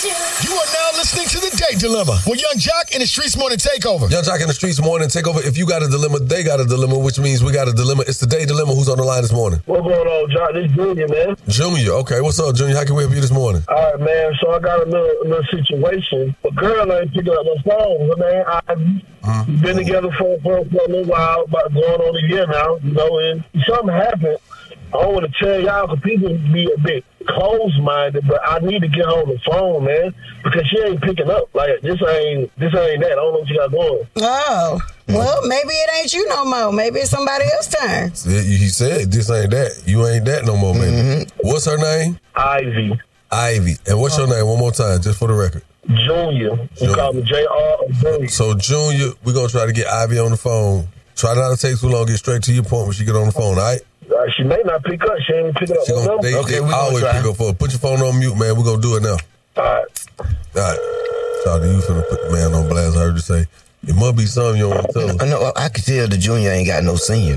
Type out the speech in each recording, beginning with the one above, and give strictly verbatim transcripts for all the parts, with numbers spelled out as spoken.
You are now listening to The Date Dilemma with Young Jock and the Streets Morning Takeover. Young Jock and the Streets Morning Takeover. If you got a dilemma, they got a dilemma, which means we got a dilemma. It's The Date Dilemma. Who's on the line this morning? What's going on, Jock? This is Junior, man. Junior. Okay, what's up, Junior? How can we help you this morning? All right, man. So I got a little, a little situation. A girl ain't picking up my phone. Her name Ivy. Mm-hmm. We've been together for, for, for a little while, about going on a year now, you know, and something happened. I don't want to tell y'all because people be a bit closed-minded, but I need to get her on the phone, man, because she ain't picking up. Like, this ain't this ain't that. I don't know what you got going. Oh, well, maybe it ain't you no more. Maybe it's somebody else's turn. He said, this ain't that. You ain't that no more, man. Mm-hmm. What's her name? Ivy. Ivy. And what's your name? One more time, just for the record. Junior. You call me J R or Junior. So, Junior, we're going to try to get Ivy on the phone. Try not to take too long. Get straight to your point when she get on the phone, all right? Uh, she may not pick up. She ain't pick it up. She gonna, they, okay, we always pick up for her. Put your phone on mute, man. We're going to do it now. All right. All right. Shout out to you for put the man on blast. I heard you say, it must be something you don't want to tell us. I know. I can tell the Junior ain't got no senior.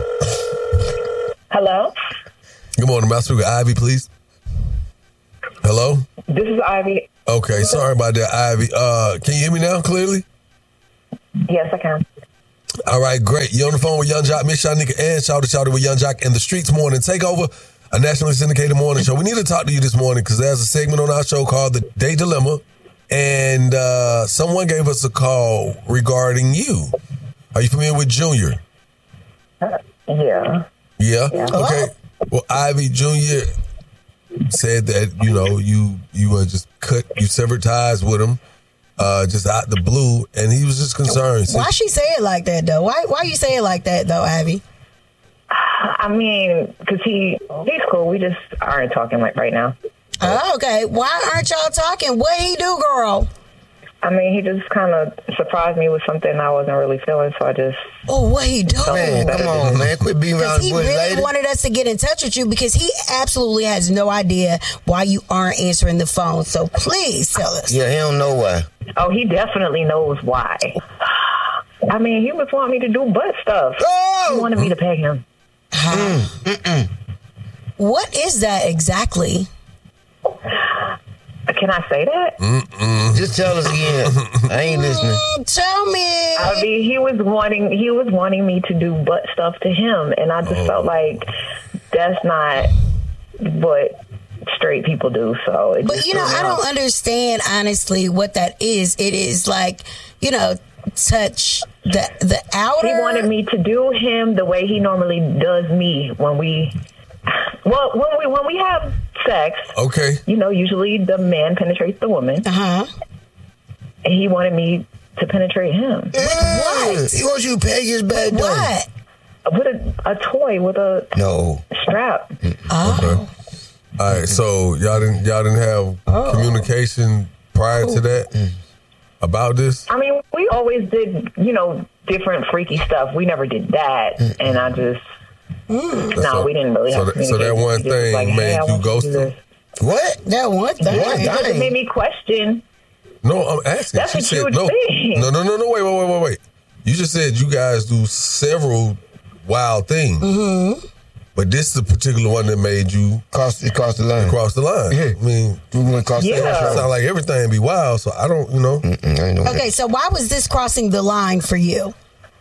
Hello? Good morning. May I speak with Ivy, please? Hello? This is Ivy. Okay. Sorry about that, Ivy. Uh, can you hear me now clearly? Yes, I can. All right, great. You're on the phone with Young Jock, Miss Shanika, and Shout It, Shout It with Young Jock and the Streets Morning Takeover, a nationally syndicated morning show. We need to talk to you this morning because there's a segment on our show called The Date Dilemma, and uh, someone gave us a call regarding you. Are you familiar with Junior? Uh, yeah. Yeah? Yeah. Okay. Well, Ivy, Junior said that, you know, you you uh, just cut, you severed ties with him. Uh, just out the blue, and he was just concerned. Why she say it like that, though? Why why you say it like that, though, Ivy? I mean, because he, he's cool. We just aren't talking like right now. Oh, okay. Why aren't y'all talking? What he do, girl? I mean, he just kind of surprised me with something I wasn't really feeling, so I just... Oh, what he do? Man, come on, man. Quit being around the He bush, really lady. wanted us to get in touch with you because he absolutely has no idea why you aren't answering the phone. So please tell us. Yeah, he don't know why. Oh, he definitely knows why. I mean, he was wanting me to do butt stuff. Oh! He wanted me to pay him. Mm, what is that exactly? Can I say that? Mm-mm. Just tell us again. I ain't listening. Mm, tell me. I mean, he was wanting he was wanting me to do butt stuff to him, and I just Oh. felt like that's not what straight people do. So, it But just you know, threw me I don't off. understand honestly what that is. It is like, you know, touch the the outer. He wanted me to do him the way he normally does me when we, well, when we when we have sex. Okay. You know, usually the man penetrates the woman. Uh huh. And he wanted me to penetrate him. What? He wants you to pay his bad dough. What? With a, a toy with a No. strap. Oh. Okay. All right, so y'all didn't y'all didn't have Oh. communication prior to that about this? I mean, we always did, you know, different freaky stuff. We never did that. And I just, no, So- we didn't really so have that- so that communication. one We just was thing like, hey, made I you want to ghost do him? this. What? That one thing. What? Because it made me question. No, I'm asking. That's she a said huge no. thing. No, no, no, no. Wait, wait, wait, wait, wait. You just said you guys do several wild things, Mm-hmm. but this is a particular one that made you Cross, it crossed the line. cross the line. Yeah. I mean, We went across Yeah. the it line. sounds like everything be wild. So I don't, you know. Mm-mm, I ain't know Okay, so why was this crossing the line for you?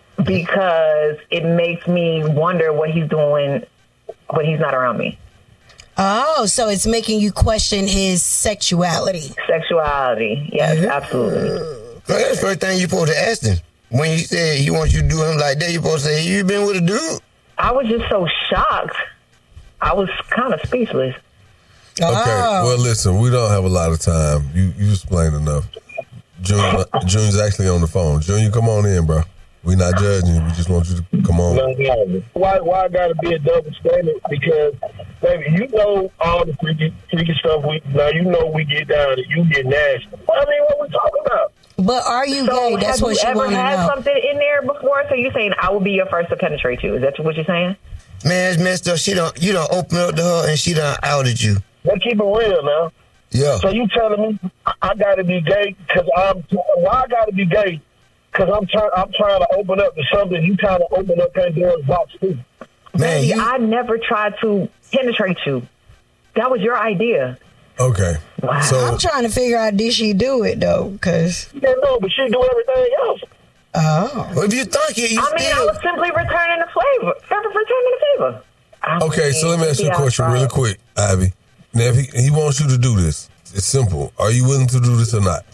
Because it makes me wonder what he's doing when he's not around me. Oh, so it's making you question his sexuality. Sexuality. Yes, absolutely. that. So that's the first thing you supposed to ask him. When he said he wants you to do him like that, you supposed to say, you been with a dude? I was just so shocked. I was kind of speechless. Okay. Oh. Well, listen, we don't have a lot of time. You you explained enough. Junior, Junior's actually on the phone. Junior, come on in, bro. We not judging you. We just want you to come on. Why why I gotta be a double standard? Because baby, you know all the freaky freaky stuff we now you know we get down and you get nasty. I mean, what we talking about? But are you So gay? That's have what you she ever want to had know. something in there before? So you're saying I will be your first to penetrate you? Is that what you're saying? Man, it's messed up. She don't, you don't open up to her and she done outed you. Let's keep it real now. Yeah. So you telling me I, I gotta be gay because I'm why I gotta be gay? Because I'm trying I'm trying to open up to something you trying to open up Pandora's box too. Man, Baby, you, I never tried to penetrate you. That was your idea. Okay. Wow. So I'm trying to figure out, did she do it, though? Because, Yeah, no, but she do everything else. oh. Well, if you think it, you I mean, I still. was simply returning a favor. Returning a favor. I okay, so let me ask you a mean, question yeah, really quick, Ivy. Now, if he, he wants you to do this, it's simple. Are you willing to do this or not?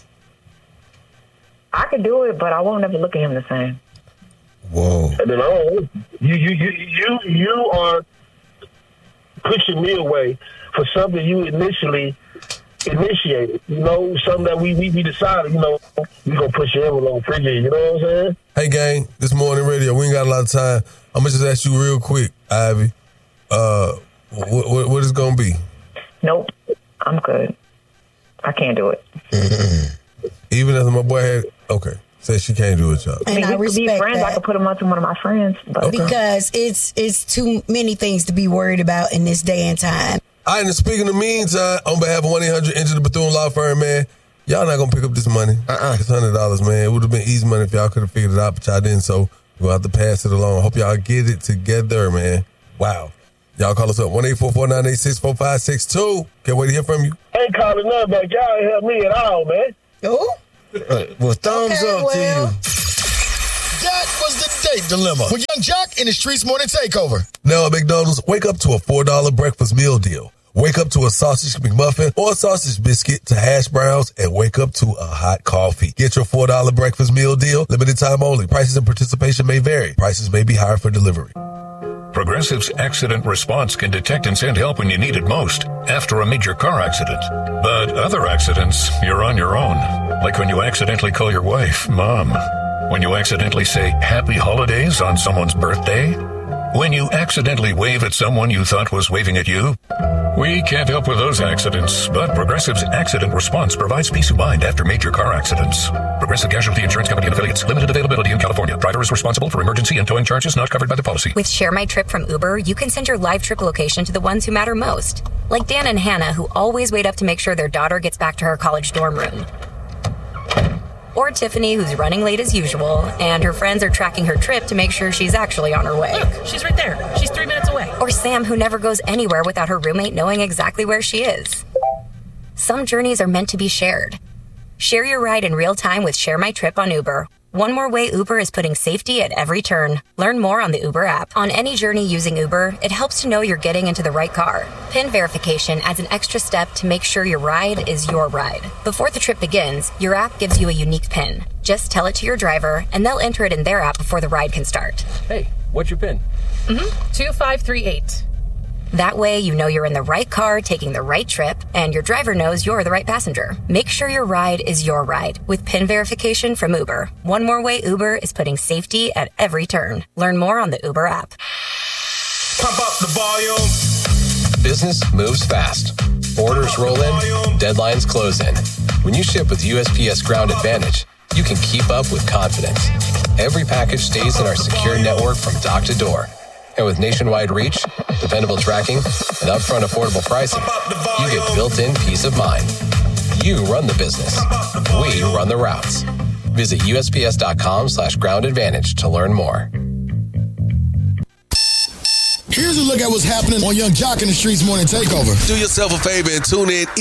I could do it, but I won't ever look at him the same. Whoa. And then I don't. You, you, you, you, you are pushing me away for something you initially initiated. You know, something that we we, we decided. You know, we gonna push your envelope for you. You know what I'm saying? Hey, gang, this morning radio, we ain't got a lot of time. I'm going to just ask you real quick, Ivy. Uh, what, what, what is it going to be? Nope. I'm good. I can't do it. Even if my boy had, okay, said she can't do it, y'all. I And mean, I we could be respect friends. I that. could put him on to one of my friends. But Okay. Because it's it's too many things to be worried about in this day and time. All right, and speaking of meantime, on behalf of one eight hundred Enter the Bethune Law Firm, man, y'all not going to pick up this money. Uh-uh. It's one hundred dollars, man. It would have been easy money if y'all could have figured it out, but y'all didn't, so we'll have to pass it along. Hope y'all get it together, man. Wow. Y'all call us up, one eight four four, nine eight six, four five six two. Can't wait to hear from you. Ain't calling nothing back. Y'all ain't help me at all, man. Oh? Uh, well, thumbs Okay, up well. to you. That was the date dilemma with Young Jock in the Streets Morning Takeover. Now at McDonald's, wake up to a four dollar breakfast meal deal. Wake up to a sausage McMuffin or a sausage biscuit to hash browns, and wake up to a hot coffee. Get your four dollar breakfast meal deal. Limited time only. Prices and participation may vary. Prices may be higher for delivery. Progressive's accident response can detect and send help when you need it most, after a major car accident. But other accidents, you're on your own. Like when you accidentally call your wife Mom. When you accidentally say Happy Holidays on someone's birthday. When you accidentally wave at someone you thought was waving at you. We can't help with those accidents, but Progressive's accident response provides peace of mind after major car accidents. Progressive Casualty Insurance Company and Affiliates. Limited availability in California. Driver is responsible for emergency and towing charges not covered by the policy. With Share My Trip from Uber, you can send your live trip location to the ones who matter most. Like Dan and Hannah, who always wait up to make sure their daughter gets back to her college dorm room. Or Tiffany, who's running late as usual, and her friends are tracking her trip to make sure she's actually on her way. Look, she's right there. She's three minutes away. Or Sam, who never goes anywhere without her roommate knowing exactly where she is. Some journeys are meant to be shared. Share your ride in real time with Share My Trip on Uber. One more way Uber is putting safety at every turn. Learn more on the Uber app. On any journey using Uber, it helps to know you're getting into the right car. PIN verification adds an extra step to make sure your ride is your ride. Before the trip begins, your app gives you a unique PIN. Just tell it to your driver, and they'll enter it in their app before the ride can start. Hey, what's your PIN? Mm-hmm. two five three eight. That way, you know you're in the right car taking the right trip, and your driver knows you're the right passenger. Make sure your ride is your ride with PIN verification from Uber. One more way Uber is putting safety at every turn. Learn more on the Uber app. Pump up the volume. Business moves fast. Orders roll in, deadlines close in. When you ship with U S P S Ground Advantage, you can keep up with confidence. Every package stays in our secure network from dock to door. And with nationwide reach, dependable tracking, and upfront affordable pricing, you get built-in peace of mind. You run the business. We run the routes. Visit U S P S dot com slash ground advantage to learn more. Here's a look at what's happening on Young Jock in the Streets Morning Takeover. Do yourself a favor and tune in